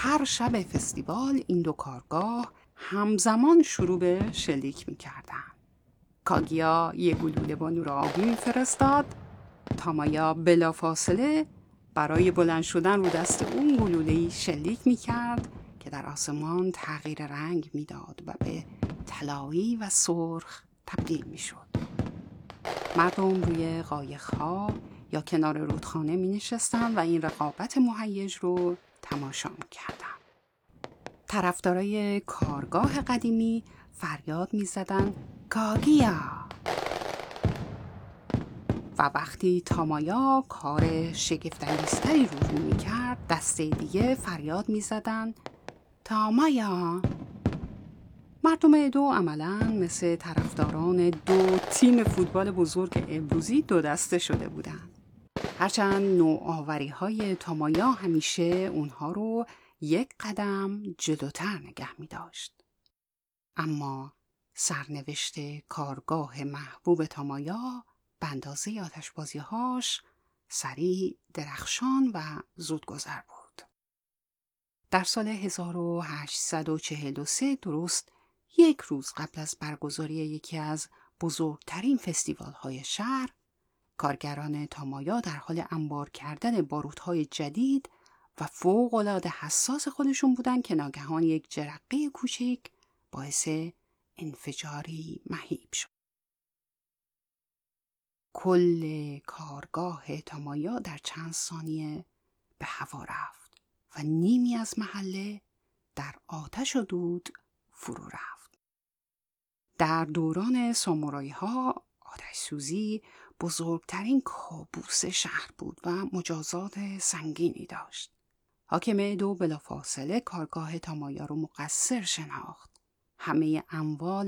هر شب فستیوال این دو کارگاه همزمان شروع به شلیک می‌کردن. کاگیا یه گلوله با نور آبی می‌فرستاد، تامایا بلافاصله برای بلند شدن رو دست اون گلوله‌ای شلیک می‌کرد که در آسمان تغییر رنگ می‌داد و به طلایی و سرخ تبدیل می‌شد. مردم روی قایق‌ها یا کنار رودخانه می‌نشستند و این رقابت مهیج رو تماشا می‌کردند. طرفدارای کارگاه قدیمی فریاد می‌زدند کاگیا. و وقتی تامایا کار شگفت‌انگیزتری رو می‌کرد، دسته دیگه فریاد می‌زدند تامایا. مردم ادو عملاً مثل طرفداران دو تیم فوتبال بزرگ امروزی دو دسته شده بودند. هرچند نوآوری‌های تامایا همیشه اونها رو یک قدم جلوتر نگه می‌داشت. اما سرنوشت کارگاه محبوب تامایا به اندازه آتش‌بازی‌هاش سریع، درخشان و زودگذر بود. در سال 1843 درست یک روز قبل از برگزاری یکی از بزرگترین فستیوال‌های شهر، کارگران تامایا در حال انبار کردن باروت‌های جدید و فوق‌العاده حساس خودشون بودن که ناگهان یک جرقه کوچک باعث انفجاری مهیب شد. کل کارگاه تامایا در چند ثانیه به هوا رفت و نیمی از محله در آتش و دود فرو رفت. در دوران سامورایی ها آتش سوزی بزرگترین کابوس شهر بود و مجازات سنگینی داشت. حاکم ادو بلافاصله کارگاه تامایا رو مقصر شناخت. همه اموال